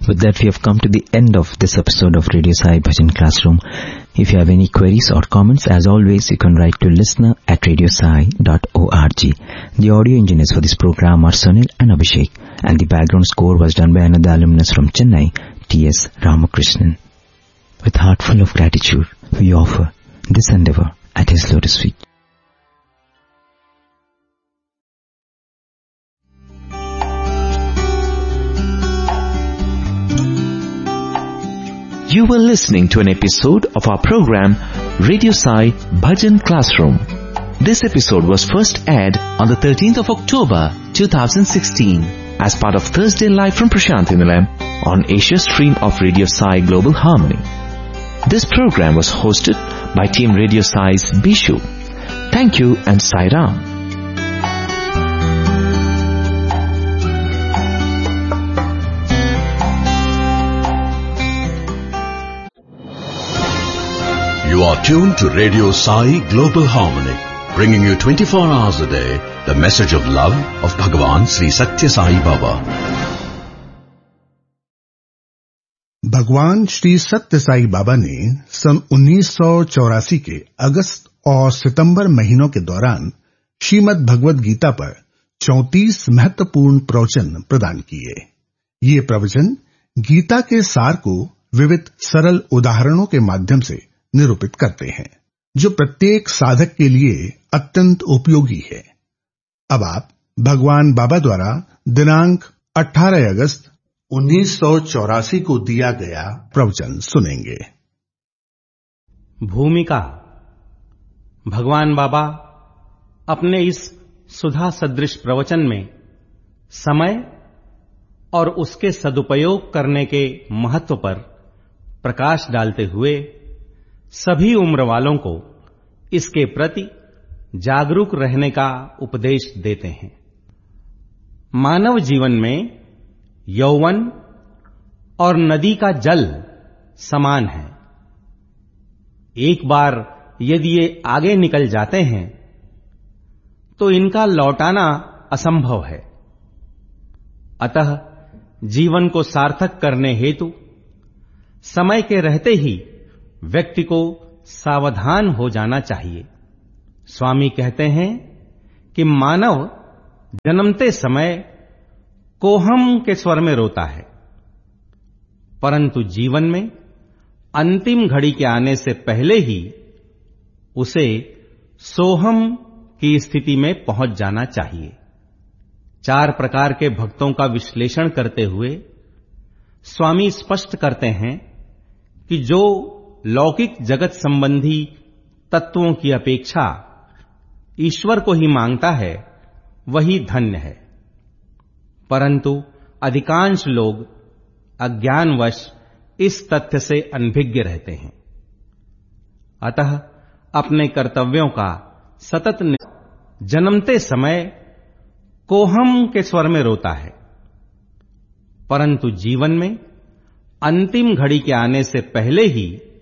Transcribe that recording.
With that, we have come to the end of this episode of Radio Sai Bhajan Classroom. If you have any queries or comments, as always, you can write to listener@radiosai.org. The audio engineers for this program are Sunil and Abhishek, and the background score was done by another alumnus from Chennai, T.S. Ramakrishnan. With heart full of gratitude, we offer this endeavor at His lotus feet. You were listening to an episode of our program Radio Sai Bhajan Classroom. This episode was first aired on the 13th of October 2016 as part of Thursday Live from Prashanthi Nilayam on Asia stream of Radio Sai Global Harmony. This program was hosted by Team Radio Sai's Bishu. Thank you and Sai Ram. You are tuned to Radio Sai Global Harmony, bringing you 24 hours a day the message of love of Bhagavan Sri Satya Sai Baba. भगवान श्री सत्य साई बाबा ने सन 1984 के अगस्त और सितंबर महीनों के दौरान श्रीमद् भगवद गीता पर 34 महत्वपूर्ण प्रवचन प्रदान किए। ये प्रवचन गीता के सार को विविध सरल उदाहरणों के माध्यम से निरूपित करते हैं, जो प्रत्येक साधक के लिए अत्यंत उपयोगी है। अब आप भगवान बाबा द्वारा दिनांक 18 अगस्त 1984 को दिया गया प्रवचन सुनेंगे। भूमिका। भगवान बाबा अपने इस सुधा सदृश प्रवचन में समय और उसके सदुपयोग करने के महत्व पर प्रकाश डालते हुए सभी उम्र वालों को इसके प्रति जागरूक रहने का उपदेश देते हैं। मानव जीवन में यौवन और नदी का जल समान है। एक बार यदि ये आगे निकल जाते हैं तो इनका लौटाना असंभव है। अतः जीवन को सार्थक करने हेतु समय के रहते ही व्यक्ति को सावधान हो जाना चाहिए। स्वामी कहते हैं कि मानव जन्मते समय कोहम के स्वर में रोता है, परंतु जीवन में अंतिम घड़ी के आने से पहले ही उसे सोहम की स्थिति में पहुंच जाना चाहिए। 4 प्रकार के भक्तों का विश्लेषण करते हुए स्वामी स्पष्ट करते हैं कि जो लौकिक जगत संबंधी तत्वों की अपेक्षा ईश्वर को ही मांगता है वही धन्य है, परंतु अधिकांश लोग अज्ञानवश इस तथ्य से अनभिज्ञ रहते हैं। अतः अपने कर्तव्यों का सतत जन्मते समय कोहम के स्वर में रोता है, परंतु जीवन में अंतिम घड़ी के आने से पहले ही